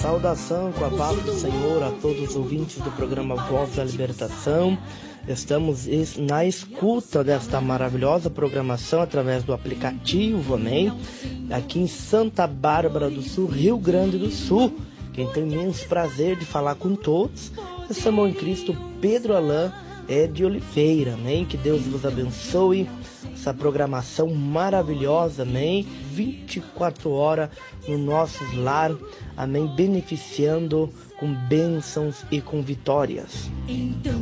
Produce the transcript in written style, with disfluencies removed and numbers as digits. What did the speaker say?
Saudação com a paz do Senhor a todos os ouvintes do programa Voz da Libertação. Estamos na escuta desta maravilhosa programação através do aplicativo, amém? Aqui em Santa Bárbara do Sul, Rio Grande do Sul. Quem tem imenso prazer de falar com todos é o irmão em Cristo Pedro Alain de Oliveira, amém? Que Deus vos abençoe. Essa programação maravilhosa, amém? 24 horas no nosso lar, amém? Beneficiando com bênçãos e com vitórias.